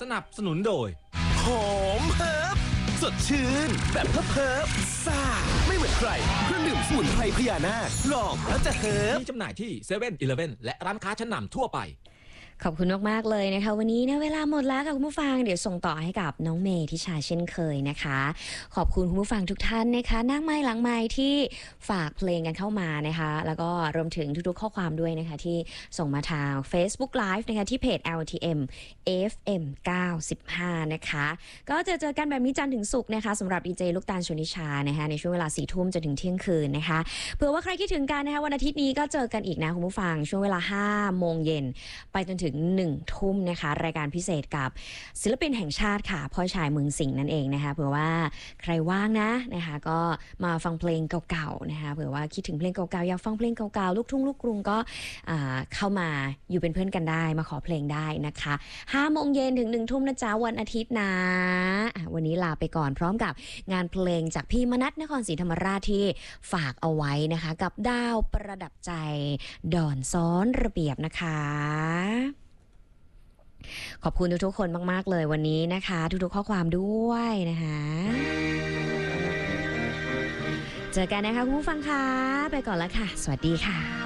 สนับสนุนโดยหอมเฮิร์บสดชื่นแบบเฮิร์บซ่าไม่เหมือนใครเครื่องดื่มสมุนไพรพญานาคลองแล้วจะเฮิร์บมีจำหน่ายที่7-11 และร้านค้าชั้นนำทั่วไปขอบคุณมากๆเลยนะคะวันนี้นะเวลาหมดแล้วค่ะคุณผู้ฟังเดี๋ยวส่งต่อให้กับน้องเมย์ทิชาเช่นเคยนะคะขอบคุณคุณผู้ฟังทุกท่านนะคะนั่งไม้หลังไม้ที่ฝากเพลงกันเข้ามานะคะแล้วก็รวมถึงทุกๆข้อความด้วยนะคะที่ส่งมาทาง Facebook Live นะคะที่เพจ LTM FM 95นะคะก็เจอกันแบบนี้จันทร์ถึงศุกร์นะคะสำหรับดีเจลูกตาลชนิชานะคะในช่วงเวลา 4 ทุ่มจนถึงเที่ยงคืนนะคะเผื่อว่าใครคิดถึงกันนะคะวันอาทิตย์นี้ก็เจอกันอีกนะคุณผู้ฟังช่วงเวลา 5 โมงเย็นไปจนถึง1 ทุ่มนะคะรายการพิเศษกับศิลปินแห่งชาติค่ะพ่อชายเมืองสิงห์นั่นเองนะคะเผื่อว่าใครว่างนะคะก็มาฟังเพลงเก่าๆนะคะเผื่อว่าคิดถึงเพลงเก่าๆอยากฟังเพลงเก่าๆลูกทุ่งลูกกรุงก็เข้ามาอยู่เป็นเพื่อนกันได้มาขอเพลงได้นะคะ5 โมงเย็นถึง1 ทุ่มนะจ๊ะวันอาทิตย์นะวันนี้ลาไปก่อนพร้อมกับงานเพลงจากพี่มนัสนครศรีธรรมราชที่ฝากเอาไว้นะคะกับดาวประดับใจดอนซ้อนระเบียบนะคะขอบคุณทุกๆคนมากๆเลยวันนี้นะคะทุกๆข้อความด้วยนะคะเจอกันนะคะคุณผู้ฟังคะไปก่อนแล้วค่ะสวัสดีค่ะ